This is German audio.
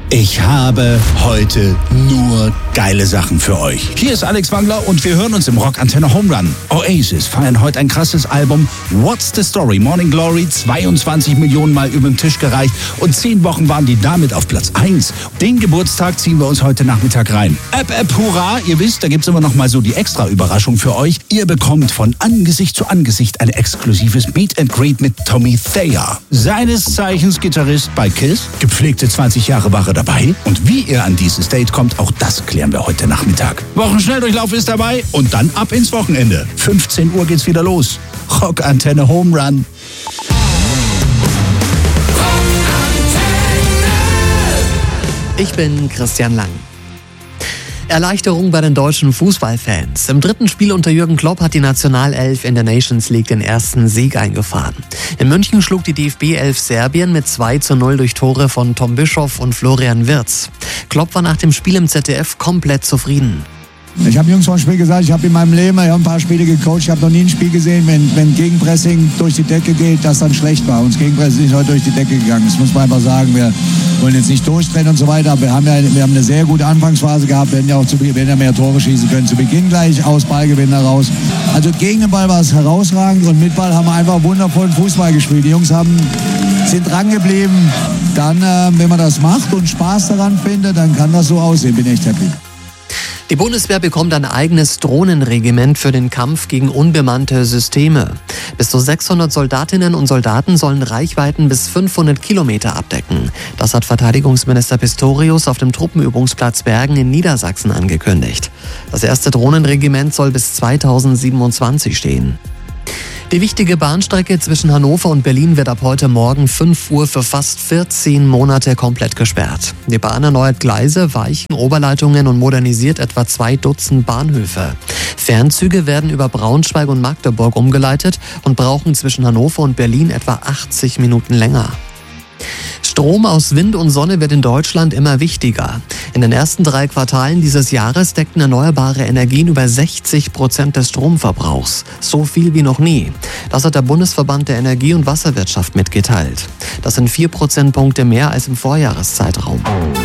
Ich habe heute nur geile Sachen für euch. Hier ist Alex Wangler und wir hören uns im Rockantenne Home Run. Oasis feiern heute ein krasses Album. What's the Story? Morning Glory 22 Millionen Mal über den Tisch gereicht und 10 Wochen waren die damit auf Platz 1. Den Geburtstag ziehen wir uns heute Nachmittag rein. App, hurra! Ihr wisst, da gibt's immer noch mal so die extra Überraschung für euch. Ihr bekommt von Angesicht zu Angesicht ein exklusives Meet and Greet mit Tommy Thayer. Seines Zeichens Gitarrist bei Kiss, gepflegte 20 Jahre war er dabei. Und wie ihr an dieses Date kommt, auch das klären wir heute Nachmittag. Wochenschnelldurchlauf ist dabei und dann ab ins Wochenende. 15 Uhr geht's wieder los. Rockantenne Home Run. Ich bin Christian Lang. Erleichterung bei den deutschen Fußballfans. Im dritten Spiel unter Jürgen Klopp hat die Nationalelf in der Nations League den ersten Sieg eingefahren. In München schlug die DFB-Elf Serbien mit 2:0 durch Tore von Tom Bischoff und Florian Wirtz. Klopp war nach dem Spiel im ZDF komplett zufrieden. Ich habe Jungs vor dem Spiel gesagt, ich habe in meinem Leben ein paar Spiele gecoacht, ich habe noch nie ein Spiel gesehen, wenn Gegenpressing durch die Decke geht, das dann schlecht war. Uns Gegenpressing ist heute durch die Decke gegangen, das muss man einfach sagen. Wir wollen jetzt nicht durchdrehen und so weiter, aber wir haben eine sehr gute Anfangsphase gehabt, wir hätten ja mehr Tore schießen können. Zu Beginn gleich aus Ballgewinn heraus. Also gegen den Ball war es herausragend und mit Ball haben wir einfach wundervollen Fußball gespielt. Die Jungs sind dran geblieben. Dann, wenn man das macht und Spaß daran findet, dann kann das so aussehen. Bin echt happy. Die Bundeswehr bekommt ein eigenes Drohnenregiment für den Kampf gegen unbemannte Systeme. Bis zu 600 Soldatinnen und Soldaten sollen Reichweiten bis 500 Kilometer abdecken. Das hat Verteidigungsminister Pistorius auf dem Truppenübungsplatz Bergen in Niedersachsen angekündigt. Das erste Drohnenregiment soll bis 2027 stehen. Die wichtige Bahnstrecke zwischen Hannover und Berlin wird ab heute Morgen 5 Uhr für fast 14 Monate komplett gesperrt. Die Bahn erneuert Gleise, Weichen, Oberleitungen und modernisiert etwa 2 Dutzend Bahnhöfe. Fernzüge werden über Braunschweig und Magdeburg umgeleitet und brauchen zwischen Hannover und Berlin etwa 80 Minuten länger. Strom aus Wind und Sonne wird in Deutschland immer wichtiger. In den ersten 3 Quartalen dieses Jahres deckten erneuerbare Energien über 60% des Stromverbrauchs. So viel wie noch nie. Das hat der Bundesverband der Energie- und Wasserwirtschaft mitgeteilt. Das sind 4 Prozentpunkte mehr als im Vorjahreszeitraum.